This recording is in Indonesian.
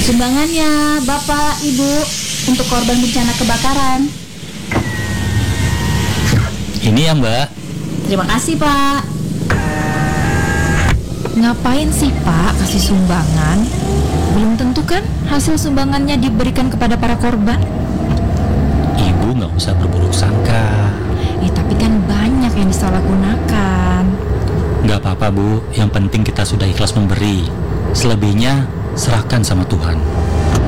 Sumbangannya, Bapak, Ibu, untuk korban bencana kebakaran. Ini ya, Mbak. Terima kasih, Pak. Ngapain sih Pak kasih sumbangan? Belum tentu kan hasil sumbangannya diberikan kepada para korban. Ibu nggak usah berburuk sangka. Tapi kan banyak yang disalahgunakan. Nggak apa-apa, Bu. Yang penting kita sudah ikhlas memberi. Selebihnya serahkan sama Tuhan.